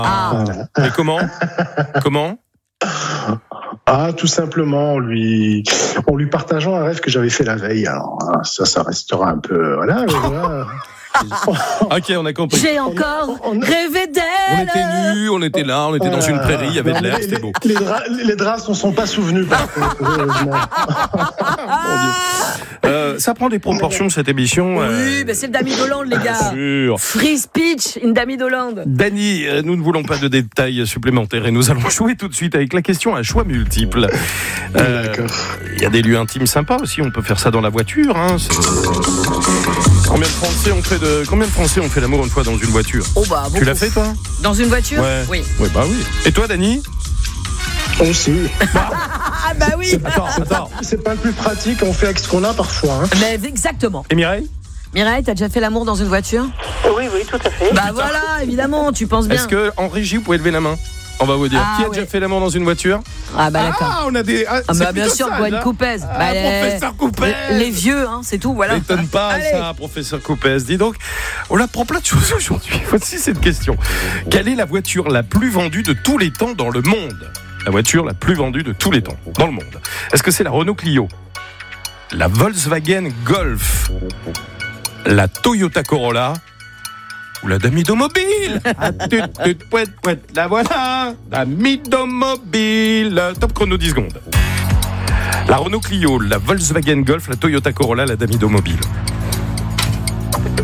Voilà. Et comment Tout simplement, en lui partageant un rêve que j'avais fait la veille. Alors, ça restera un peu, voilà. Ok, on a compris. J'ai encore rêvé d'elle. On était nus, on était là, on était dans une prairie, il y avait de l'air, c'était beau. Les draps ne sont pas souvenus, par contre, heureusement. Mon Dieu. Ça prend des proportions, cette émission. Oui, c'est le Dami d'Hollande, les gars. Sûr. Free speech in Dami d'Hollande. Dany, nous ne voulons pas de détails supplémentaires et nous allons jouer tout de suite avec la question à choix multiples. Il y a des lieux intimes sympas aussi, on peut faire ça dans la voiture. Combien de Français ont fait l'amour une fois dans une voiture ? Beaucoup. Tu l'as fait, toi ? Dans une voiture ? Ouais. Oui. Oui. Et toi, Dany ? Aussi. Oui. Attends. C'est pas le plus pratique, on fait avec ce qu'on a parfois. Mais exactement. Et Mireille ? Mireille, t'as déjà fait l'amour dans une voiture ? Oui, tout à fait. Voilà, évidemment, tu penses bien. Est-ce qu'en régie, vous pouvez lever la main ? On va vous dire. Qui a déjà fait l'amour dans une voiture ? D'accord. On a des. Bien sûr, Gwen Coupez. Professeur Coupez. Les vieux, c'est tout, voilà. M'étonne pas, ça, professeur Coupez. Dis donc, on apprend plein de choses aujourd'hui. Voici cette question. Quelle est la voiture la plus vendue de tous les temps dans le monde ? La voiture la plus vendue de tous les temps dans le monde. Est-ce que c'est la Renault Clio ? La Volkswagen Golf ? La Toyota Corolla ? Ou la Damido-Mobile. La voilà, Damido-Mobile. Top chrono 10 secondes. La Renault Clio, la Volkswagen Golf, la Toyota Corolla, la Damido-Mobile. Dany ?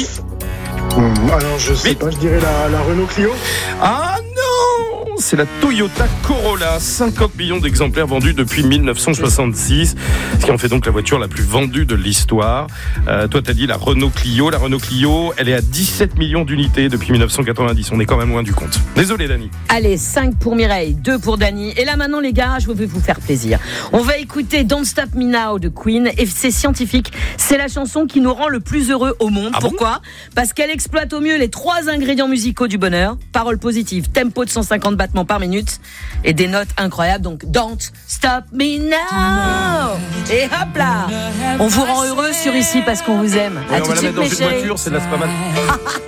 Alors, je sais pas, je dirais la Renault Clio. Ah non, c'est la Toyota Corolla, 50 millions d'exemplaires vendus depuis 1966, ce qui en fait donc la voiture la plus vendue de l'histoire. Toi, t'as dit la Renault Clio. La Renault Clio, elle est à 17 millions d'unités depuis 1990. On est quand même loin du compte. Désolé, Dany. Allez, 5 pour Mireille, 2 pour Dany. Et là, maintenant, les gars, je vais vous faire plaisir. On va écouter Don't Stop Me Now de Queen. Et c'est scientifique. C'est la chanson qui nous rend le plus heureux au monde. Pourquoi ? Parce qu'elle exploite au mieux les 3 ingrédients musicaux du bonheur. Paroles positives, tempo de 150 battements par minute et des notes incroyables. Donc, Don't Stop Me Now. Et hop là, on vous rend heureux sur Ici parce qu'on vous aime. Ouais, À on tout va de la suite, mettre dans mes une chéris. voiture, c'est là, c'est pas mal.